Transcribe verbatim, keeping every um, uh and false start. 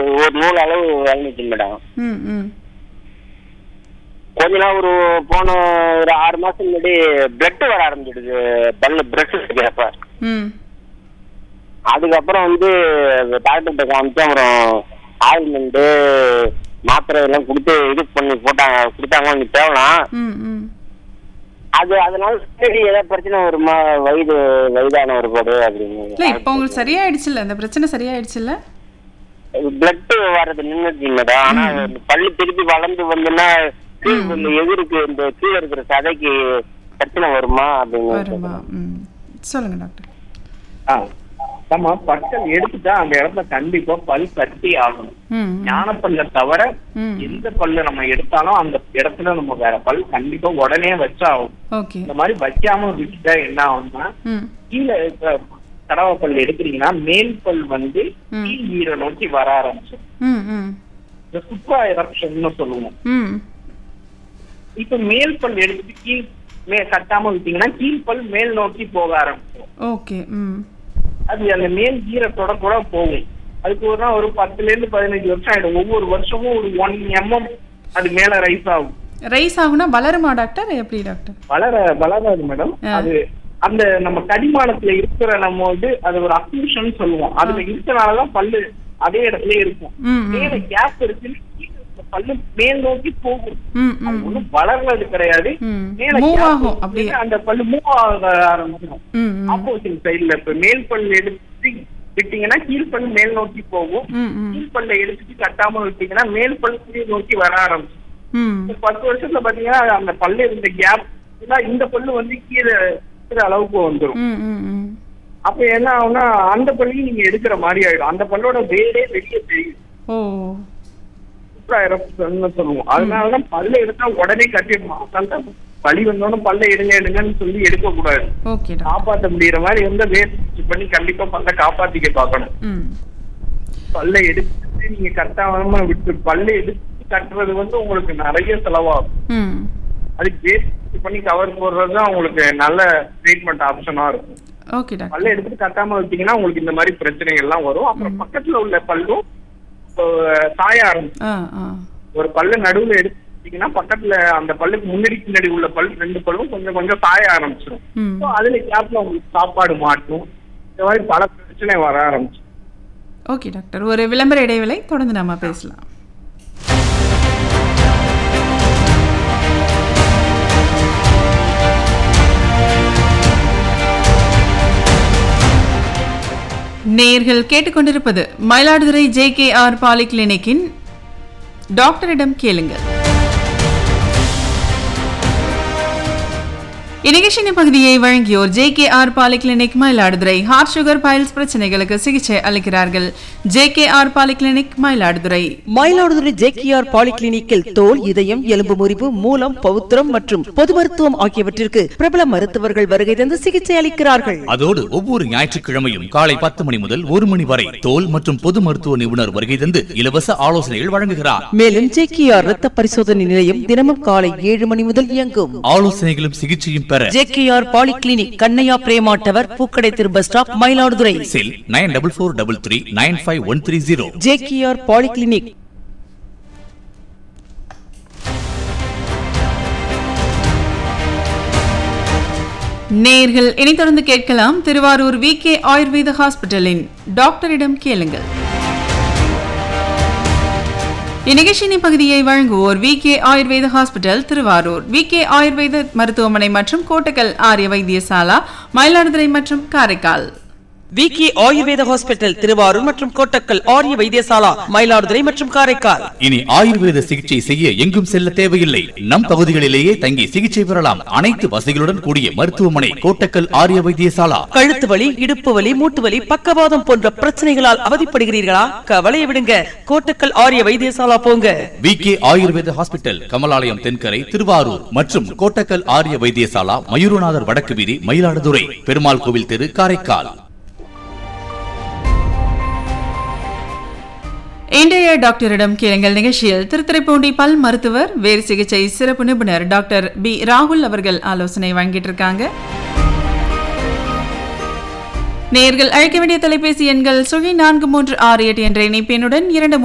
ஒரு நூல் அளவு வளர்ந்துச்சு மேடம். ம் ம் கொஞ்ச நாள் ஒரு போன ஒரு ஆறு மாசம் முன்னாடி பிளட் வர ஆரம்பிச்சிடுது பல்லு பிரஷ் வைக்கிறப்ப. ம் அதுக்கப்புறம் வந்து டாக்டர்கிட்ட காமிச்சு அப்புறம் ஆயில்மெண்ட் மாத்திரை எல்லாம் கொடுத்து இது பண்ணி போட்டாங்க கொடுத்தாங்க நீ தேவலாம். ம் ம் அது அதனால சரி ஏதாவது பிரச்சனை வருமா வயது வயதான ஒரு பாடு அப்படின்னு. இல்லை இப்போ உங்களுக்கு சரியாயிடுச்சுல்ல, அந்த பிரச்சனை சரியாயிடுச்சுல்ல? பிளட் வர்றது நின்றுச்சு மேடம். ஆனா பல்லு திருப்பி வளர்ந்து வந்துன்னா எதிர்க்கு இந்த கீழே இருக்கிற சதைக்கு பிரச்சனை வருமா அப்படின்னு. வருமா? ம் சொல்லுங்க டாக்டர். ஆ நம்ம பற்கள் எடுத்துட்டா அந்த இடத்துல கண்டிப்பா பல் கட்டி ஆகணும். ம் ஞானப்பல்ல தவிர எந்த பல்லு நம்ம எடுத்தாலும் அந்த இடத்துல நம்ம வேற பல் கண்டிப்பா உடனே வச்சாகும். ஓகே. இந்த மாதிரி வைக்காம விட்டுட்டா என்ன ஆகும்னா ம் கீழே கடவை பல் எடுக்கிறீங்கன்னா மேல் பல் வந்து கீழ் ஈர நோக்கி வர ஆரம்பிச்சு ம் ம் இந்த சுப்ரா எரப்ஷன் சொல்லுவோம். ம் இப்ப மேல் பல் எடுத்துட்டு கீழ் மே கட்டாம விட்டீங்கன்னா கீழ் பல் மேல் நோக்கி போக ஆரம்பிச்சிடும். ஓகே. ம் அது அந்த மேல் ஈரத்தோட கூட போகும். அதுக்கு ஒரு நாள் ஒரு பத்துல இருந்து பதினஞ்சு வருஷம் ஆயிடும். ஒவ்வொரு வருஷமும் ஒரு ஒன் எம்எம் அது மேல ரைஸ் ஆகும். ரைஸ் ஆகுனா வளருமா டாக்டர்? எப்படி டாக்டர்? வளர வளராது மேடம். அது அந்த நம்ம கடிமானத்துல இருக்கிற நம்ம வந்து அது ஒரு அக்யூஷன் சொல்லுவோம். அதுல இருக்கனாலதான் பல்லு அதே இடத்துல இருக்கும். மேல கேப் இருக்கு, பல்லு மேல் நோக்கி போகும். ஒன்னும் வளர்றது கிடையாது. மேல அந்த பல்லு மூவ் ஆக ஆரம்பிச்சிடும் ஆப்போசிட் சைட்ல. இப்ப மேல் பல்லு எடுத்து விட்டீங்கன்னா கீழ் பல்லு மேல் நோக்கி போகும். கீழ் பல்ல எடுத்துட்டு கட்டாம விட்டீங்கன்னா மேல் பல்லு கீழ் நோக்கி வர ஆரம்பிச்சிடும். பத்து வருஷத்துல பாத்தீங்கன்னா அந்த பல்லு இருந்த கேப் இந்த பல்லு வந்து கீழே அளவுக்கு வந்துடும். அப்ப என்ன ஆகும்னா அந்த பல்லையும் நீங்க எடுக்கிற மாதிரி ஆயிடும். அந்த பல்லோட வேரே வெளியே தெரியும். சொல்லுவோம். அதனாலதான் பல்ல எடுத்தா உடனே கட்டிடணும். வலி வந்தோன்னு பல்ல எடுங்க எடுங்கன்னு சொல்லி எடுக்க கூடாது. காப்பாற்ற முடியற மாதிரி எந்த வேஸ்ட் பண்ணி கண்டிப்பா பல்ல காப்பாத்திக்க பாக்கணும். பல்ல எடுத்து நீங்க கட்டாம விட்டு பல்ல எடுத்து கட்டுறது வந்து உங்களுக்கு நிறைய செலவாகும். அதுக்கு வேஸ்ட் பண்ணி கவர் போடுறதுதான் உங்களுக்கு நல்ல ட்ரீட்மெண்ட் ஆப்ஷனா இருக்கும். பல்ல எடுத்துட்டு கட்டாம விட்டீங்கன்னா உங்களுக்கு இந்த மாதிரி பிரச்சனைகள் எல்லாம் வரும். அப்புறம் பக்கத்துல உள்ள பல்லும் சாய ஆரம்பிச்சு ஒரு பல்லு நடுவுல எடுத்தீங்கன்னா பக்கத்துல அந்த பல்லுக்கு முன்னாடி பின்னாடி உள்ள பல் ரெண்டு பல்லும் கொஞ்சம் கொஞ்சம் சாய ஆரம்பிச்சிடும். அதுல கேப்ல உங்களுக்கு சாப்பாடு மாட்டும். இந்த மாதிரி பல பிரச்சனை வர ஆரம்பிச்சு. ஓகே டாக்டர், ஒரு விளம்பர இடைவேளை, தொடர்ந்து நாம பேசலாம். நேயர்கள் கேட்டுக்கொண்டிருப்பது மயிலாடுதுறை ஜே கே ஆர் பாலிகிளினிக்கின் டாக்டரிடம் கேளுங்கள். இந்நிகழ்ச்சியின் பகுதியை வழங்கியோர் J K R polyclinic Mayiladuthurai. Heart sugar files பிரச்சனைகளுக்கு சிகிச்சை அளிக்கிறார்கள். J K R polyclinic Mayiladuthurai. Mayiladuthurai J K R பாலிகிளினிக்கில் தோல், இதயம், எலும்பு முறிவு, மூலம், பவுத்திரம் மற்றும் பொது மருத்துவம் ஆகியவற்றிற்கு பிரபல மருத்துவர்கள் வருகை தந்து சிகிச்சை அளிக்கிறார்கள். அதோடு ஒவ்வொரு ஞாயிற்றுக்கிழமையும் காலை பத்து மணி முதல் ஒரு மணி வரை தோல் மற்றும் பொது மருத்துவ நிபுணர் வருகை தந்து இலவச ஆலோசனைகள் வழங்குகிறார். மேலும் ஜே கே ஆர் இரத்த பரிசோதனை நிலையம் தினமும் காலை ஏழு மணி முதல் இயங்கும். ஆலோசனைகளும் சிகிச்சையும் J K R polyclinic, Kannaiya Prema tower, பூக்கடை திரு பஸ் ஸ்டாப், மயிலாடுதுறை. செல் nine double four double three nine five one three zero. J K R polyclinic. நேயர்கள் இனி தொடர்ந்து கேட்கலாம் திருவாரூர் வி கே ஆயுர்வேத ஹாஸ்பிட்டலின் டாக்டரிடம் கேளுங்கள். இந்நிகழ்ச்சியின் பகுதியை வழங்குவோர் வி கே ஆயுர்வேத ஹாஸ்பிட்டல் திருவாரூர். வி கே ஆயுர்வேத மருத்துவமனை மற்றும் கோட்டக்கல் ஆரிய வைத்தியசாலா மயிலாடுதுறை மற்றும் காரைக்கால். வி கே ஆயுர்வேத ஹாஸ்பிட்டல் திருவாரூர் மற்றும் கோட்டக்கல் ஆரிய வைத்தியசாலா மயிலாடுதுறை மற்றும் காரைக்கால். இனி ஆயுர்வேத சிகிச்சை செய்ய எங்கும் செல்ல தேவையில்லை. நம் பகுதிகளிலேயே தங்கி சிகிச்சை பெறலாம். அனைத்து வசதிகளுடன் கூடிய மருத்துவமனை கோட்டக்கல் ஆரிய வைத்தியசாலா. கழுத்து வலி, இடுப்பு வலி, மூட்டு வலி, பக்கவாதம் போன்ற பிரச்சனைகளால் அவதிப்படுகிறீர்களா? கவலையை விடுங்க, கோட்டக்கல் ஆரிய வைத்தியசாலா போங்க. வி கே ஆயுர்வேத ஹாஸ்பிட்டல், கமலாலயம் தென்கரை, திருவாரூர் மற்றும் கோட்டக்கல் ஆரிய வைத்தியசாலா, மயூரநாதர் வடக்கு வீதி, மயிலாடுதுறை, பெருமாள் கோவில் தெரு, காரைக்கால். இன்றைய டாக்டரிடம் கேளுங்கள் நிகழ்ச்சியில் திருத்துறைப்பூண்டி பல் மருத்துவர், வேறு சிகிச்சை சிறப்பு நிபுணர் டாக்டர் பி ராகுல் அவர்கள் ஆலோசனை வழங்கிட்டு இருக்காங்க. நேயர்கள் அழைக்க வேண்டிய தொலைபேசி எண்கள் சுழி நான்கு மூன்று ஆறு எட்டு என்ற இணைப்பெண்ணுடன் இரண்டு